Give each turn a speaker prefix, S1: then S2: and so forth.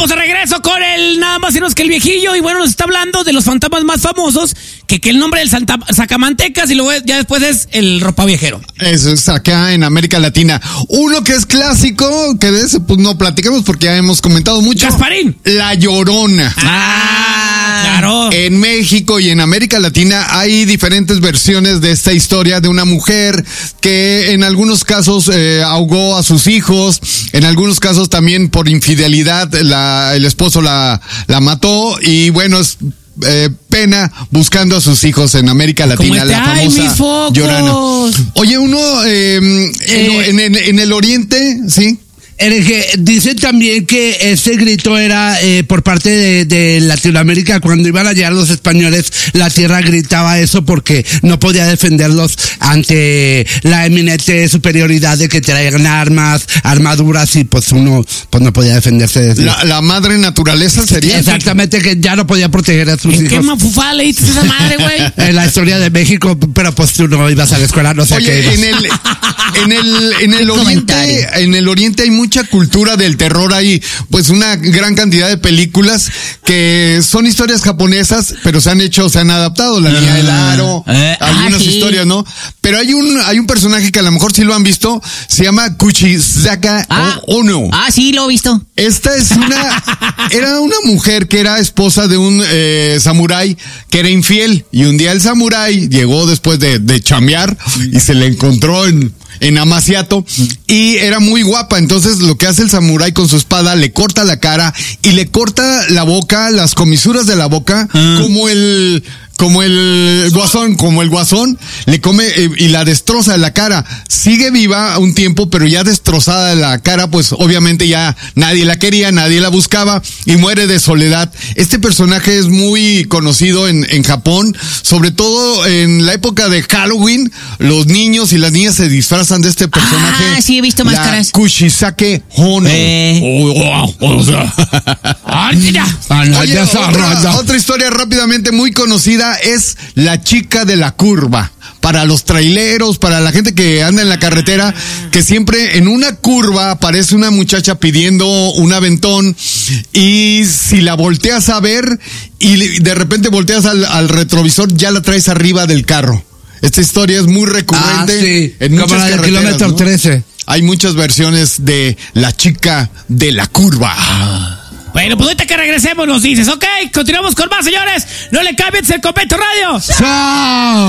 S1: estamos de regreso con el nada más y menos que el viejillo. Y bueno, nos está hablando de los fantasmas más famosos, que el nombre del sacamantecas y luego ya después es el ropaviejero.
S2: Eso es acá en América Latina. Uno que es clásico, que de ese pues no platicamos porque ya hemos comentado mucho.
S1: Gasparín.
S2: La Llorona.
S1: Claro.
S2: En México y en América Latina hay diferentes versiones de esta historia de una mujer que en algunos casos ahogó a sus hijos, en algunos casos también por infidelidad el esposo la mató y bueno, es pena buscando a sus hijos en América Latina, la famosa Llorona. Oye, uno en el oriente, ¿sí?
S3: Dicen también que ese grito era por parte de Latinoamérica. Cuando iban a llegar los españoles, la tierra gritaba eso porque no podía defenderlos ante la eminente superioridad de que traían armaduras y pues uno pues no podía defenderse de eso.
S2: La madre naturaleza sería.
S3: Exactamente, que ya no podía proteger a sus hijos.
S1: ¿Qué mafufá leíste esa madre, güey?
S3: En la historia de México, pero pues tú no ibas a la escuela, no sé.
S2: Oye,
S3: qué ibas.
S2: En el oriente hay mucha cultura del terror, hay pues una gran cantidad de películas que son historias japonesas, pero se han adaptado, La Niña del Aro, algunas historias, ¿no? Pero hay un personaje que a lo mejor sí lo han visto, se llama Kuchisaka Ono.
S4: Sí, lo he visto.
S2: Esta es era una mujer que era esposa de un samurái que era infiel, y un día el samurái llegó después de chambear y se le encontró en Amaciato y era muy guapa. Entonces lo que hace el samurái con su espada, le corta la cara y le corta la boca, las comisuras de la boca, como el guasón, le come y la destroza la cara. Sigue viva un tiempo, pero ya destrozada la cara, pues obviamente ya nadie la quería, nadie la buscaba y muere de soledad. Este personaje es muy conocido en Japón, sobre todo en la época de Halloween. Los niños y las niñas se disfrazan de este personaje.
S4: Sí, he visto máscaras.
S2: Kuchisake Ono. Oye, otra historia rápidamente muy conocida es la chica de la curva. Para los traileros, para la gente que anda en la carretera, que siempre en una curva aparece una muchacha pidiendo un aventón, y si la volteas a ver y de repente volteas al retrovisor, ya la traes arriba del carro. Esta historia es muy recurrente
S3: sí.
S2: En muchas
S3: carreteras, kilómetro, ¿no? 13.
S2: Hay muchas versiones de la chica de la curva.
S1: Bueno, pues ahorita que regresemos nos dices, ok, continuamos con más, señores. No le cambien el Convento Radio.
S3: ¡Chao!